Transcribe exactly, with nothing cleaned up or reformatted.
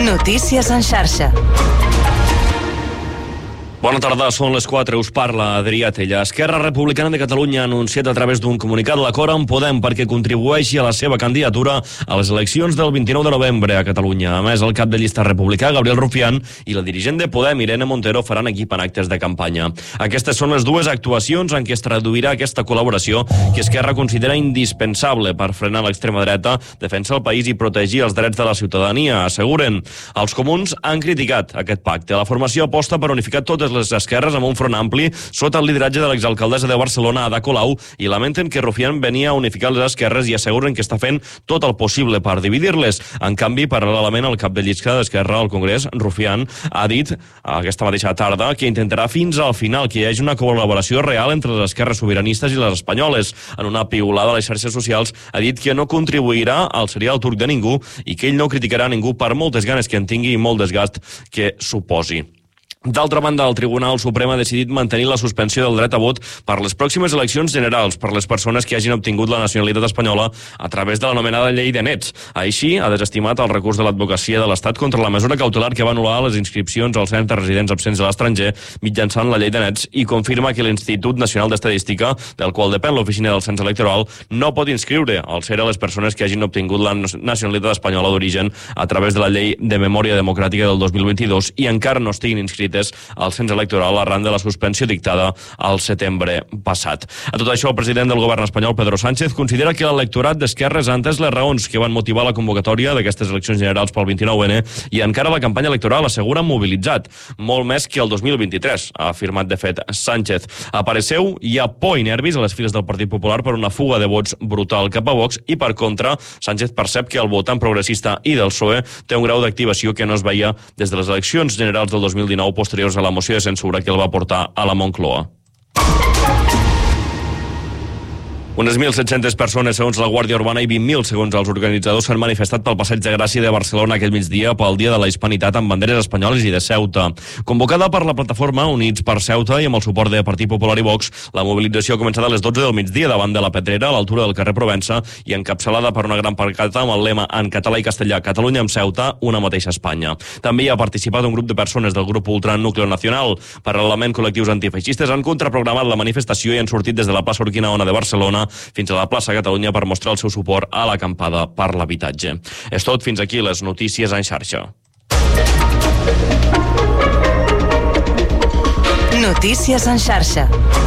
Notícies en xarxa. Bona tarda, són les quatre, us parla Adrià Tella. Esquerra Republicana de Catalunya ha anunciat a través d'un comunicat l'acord amb Podem perquè contribueixi a la seva candidatura a les eleccions del vint-i-nou de novembre a Catalunya. A més, el cap de llista republicà, Gabriel Rufián, i la dirigent de Podem, Irene Montero, faran equip en actes de campanya. Aquestes són les dues actuacions en què es traduirà aquesta col·laboració que Esquerra considera indispensable per frenar l'extrema dreta, defensar el país i protegir els drets de la ciutadania, asseguren. Els comuns han criticat aquest pacte. La formació aposta per unificar totes les esquerres amb un front ampli sota el lideratge de l'exalcaldessa de Barcelona, Ada Colau, i lamenten que Rufián venia a unificar les esquerres i asseguren que està fent tot el possible per dividir-les. En canvi, paral·lelament, el cap de llista d'Esquerra al Congrés, Rufián, ha dit aquesta mateixa tarda que intentarà fins al final que hi hagi una col·laboració real entre les esquerres sobiranistes i les espanyoles. En una piulada a les xarxes socials ha dit que no contribuirà al serial turc de ningú i que ell no criticarà ningú per moltes ganes que en tingui i molt desgast que suposi. D'altra banda, el Tribunal Suprem ha decidit mantenir la suspensió del dret a vot per les pròximes eleccions generals per les persones que hagin obtingut la nacionalitat espanyola a través de l'anomenada llei de nets. Així, ha desestimat el recurs de l'advocacia de l'Estat contra la mesura cautelar que va anul·lar les inscripcions als cens de residents absents de l'estranger mitjançant la llei de nets i confirma que l'Institut Nacional d'Estadística, del qual depèn l'oficina del cens electoral, no pot inscriure al C E R a les persones que hagin obtingut la nacionalitat espanyola d'origen a través de la llei de memòria democràtica del dos mil vint-i-dos i encara no estiguin inscrites al cens electoral arran de la suspensió dictada al setembre passat. A tot això, el president del govern espanyol, Pedro Sánchez, considera que l'electorat d'esquerres ha entès les raons que van motivar la convocatòria d'aquestes eleccions generals pel vint-i-nou ene i encara la campanya electoral assegura mobilitzat, molt més que el dos mil vint-i-tres, ha afirmat de fet Sánchez. A parer seu, hi ha por i nervis a les files del Partit Popular per una fuga de vots brutal cap a Vox i, per contra, Sánchez percep que el votant progressista i del P S O E té un grau d'activació que no es veia des de les eleccions generals del dos mil dinou posteriors a la moció de censura que el va portar a la Moncloa. Unes mil set-centes persones, segons la Guàrdia Urbana, i vint mil, segons els organitzadors, s'han manifestat pel Passeig de Gràcia de Barcelona aquest migdia pel Dia de la Hispanitat amb banderes espanyoles i de Ceuta. Convocada per la plataforma Units per Ceuta i amb el suport de Partit Popular i Vox, la mobilització ha començat a les dotze del migdia davant de la Pedrera, a l'altura del carrer Provença, i encapçalada per una gran pancarta amb el lema en català i castellà Catalunya amb Ceuta, una mateixa Espanya. També hi ha participat un grup de persones del grup ultra Núcleo Nacional. Paral·lelament, col·lectius antifeixistes han contraprogramat la manifestació i han sortit des de la plaça Urquinaona de Barcelona fins a la plaça Catalunya per mostrar el seu suport a l'acampada per l'habitatge. És tot, fins aquí les notícies en xarxa. Notícies en xarxa.